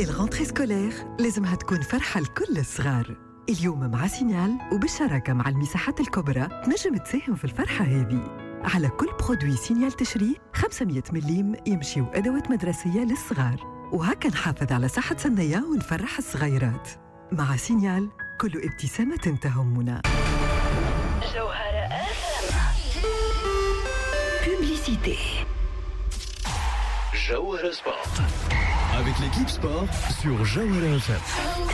الغونتري سكولير لازمها تكون فرحة لكل الصغار. اليوم مع سينيال وبالشراكة مع المساحات الكبرى تنجم تساهم في الفرحة هذه. على كل برودوي سينيال تشري 500 مليم يمشيو أدوات مدرسية للصغار، وهكا نحافظ على صحة سنية ونفرح الصغيرات. مع سينيال كل ابتسامة تهمنا. جوهرة Publicité. Jawhara Sport. Avec l'équipe sport sur Jawhara FM.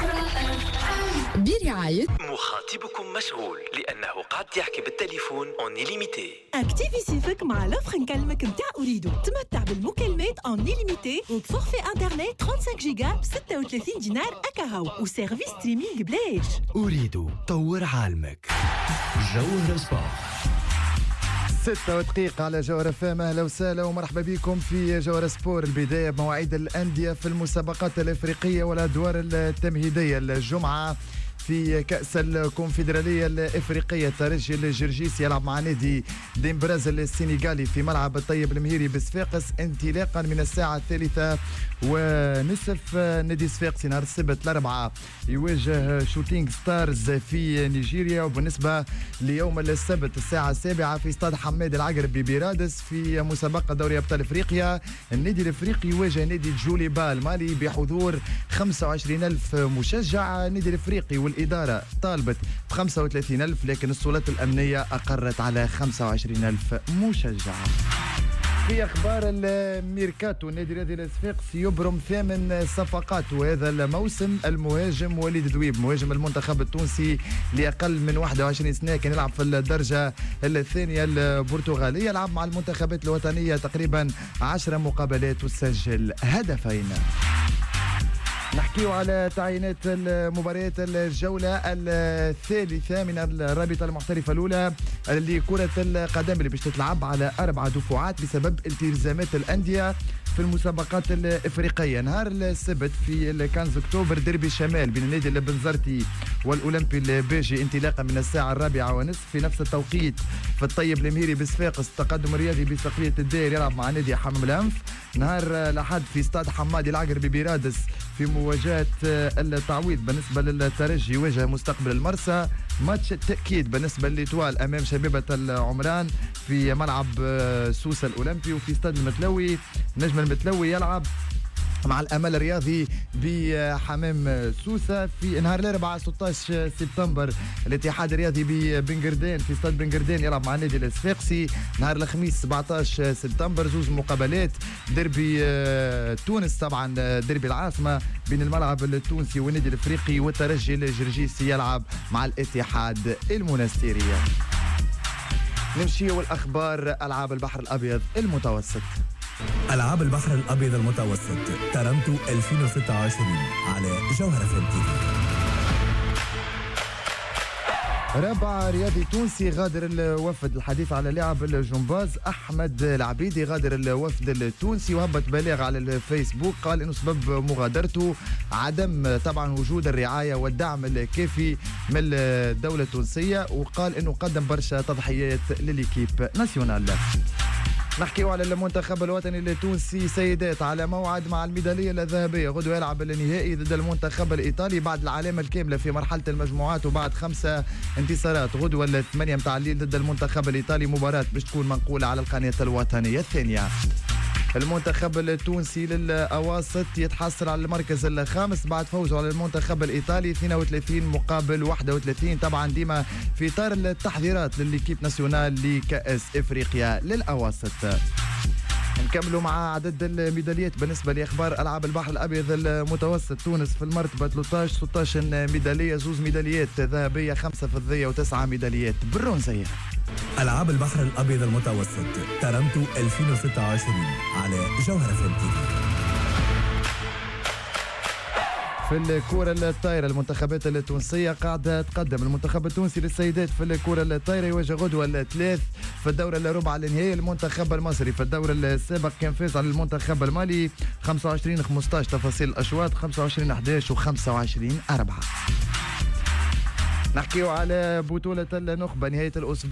برعاية مخاطبكم مشغول لأنه قاعد يحكي بالتليفون اون إليميتي. اكتيفي سيفك مع لوفر نكلمك متاع أريدو. تمتع بالمكالمات اون إليميتي وبفورفي انترنت 35 جيجا ب 36 دينار أكاهو وسيرفيس ستريمينغ بلاش. أريدو طور عالمك. جوهرة سبورت. 6 دقيقة على جوهرة فام. أهلا وسهلا ومرحبا بكم في جوهرة سبور. البداية بمواعيد الأندية في المسابقات الإفريقية والأدوار التمهيدية. الجمعة في كأس الكونفدرالية الإفريقية الترجي الجرجيسي يلعب مع نادي ديمبراز السنغالي في ملعب الطيب المهيري بصفاقس انطلاقا من الساعة 3:30. نادي صفاقسي نهار السبت الأربعاء يواجه شوتينغ ستارز في نيجيريا. وبالنسبة ليوم السبت الساعة 7 في استاد حماد العقرب ببيرادس في مسابقة دوري أبطال إفريقيا النادي الإفريقي يواجه نادي جوليبا المالي بحضور 25,000 مشجع. النادي الإفريقي والإدارة طالبت ب 35,000 لكن السلطات الأمنية أقرت على 25,000 مشجع. في أخبار الميركاتو النادي الرياضي الصفاقسي يبرم 8 صفقات وهذا الموسم. المهاجم وليد دويب مهاجم المنتخب التونسي لأقل من 21 سنة كان يلعب في الدرجة الثانية البرتغالية. يلعب مع المنتخبات الوطنية تقريبا 10 مقابلات وسجل هدفين. نحكيو على تعيينات المباريات الجولة الثالثة من الرابطة المحترفة الأولى لكرة القدم اللي باش تتلعب على 4 دفعات بسبب التزامات الأندية في المسابقات الإفريقية. نهار السبت في 15 أكتوبر ديربي الشمال بين النادي البنزرتي والأولمبي الباجي انطلاقا من الساعة 4:30 في نفس التوقيت في الطيب المهيري بصفاقس التقدم الرياضي بصقلية الداير يلعب مع نادي حمام الأنف. نهار الأحد في استاد حمادي العقرب ببيرادس في مواجهة التعويض بالنسبة للترجي يواجه مستقبل المرسى. ماتش التأكيد بالنسبة للإطوال أمام شبيبة العمران في ملعب سوسة الأولمبي. وفي استاد المتلوي نجم المتلوي يلعب مع الأمل الرياضي بحمام سوسة. في نهار الأربعاء 16 سبتمبر الاتحاد الرياضي ببنغردان في استاد بنغردان يلعب مع النادي الصفاقسي. نهار الخميس 17 سبتمبر زوز مقابلات ديربي تونس طبعا ديربي العاصمة بين الملعب التونسي والنادي الافريقي والترجي الجرجيسي يلعب مع الاتحاد المنستيري. نمشي والأخبار ألعاب البحر الأبيض المتوسط. ألعاب البحر الأبيض المتوسط ترنتو 2026 على جوهرة فم تي في. رابع رياضي تونسي غادر الوفد. الحديث على لاعب الجمباز أحمد العبيدي غادر الوفد التونسي وهبط بلاغ على الفيسبوك قال إنه سبب مغادرته عدم طبعا وجود الرعاية والدعم الكافي من الدولة التونسية وقال إنه قدم برشا تضحيات للإكيب ناسيونال. نحكيو على المنتخب الوطني التونسي سيدات على موعد مع الميدالية الذهبية. غدوة يلعب النهائي ضد المنتخب الإيطالي بعد العلامة الكاملة في مرحلة المجموعات وبعد 5 انتصارات. غدوة 8 متاع الليل ضد المنتخب الإيطالي مباراة باش تكون منقولة على القناة الوطنية الثانية. المنتخب التونسي للأواسط يتحصل على المركز الخامس بعد فوزه على المنتخب الإيطالي 32 مقابل 31 طبعا ديما في إطار التحضيرات للإكيب ناسيونال لكأس إفريقيا للأواسط. نكملوا مع عدد الميداليات بالنسبة لأخبار ألعاب البحر الأبيض المتوسط. تونس في المرتبة 16 ميدالية 2 ميداليات ذهبية 5 فضية و9 ميداليات برونزية. ألعاب البحر الأبيض المتوسط ترنتو 2026 على جوهرة فم تي في. في الكرة الطايرة المنتخبات التونسية قاعدة تقدم. المنتخب التونسي للسيدات في الكرة الطايرة يواجه غدوة 3 في الدورة الربع النهائي. المنتخب المصري في الدور السابق كان فاز على المنتخب المالي 25-15 تفاصيل الأشواط 25-11 و25-4. نحكيو على بطولة النخبة نهاية الأسبوع.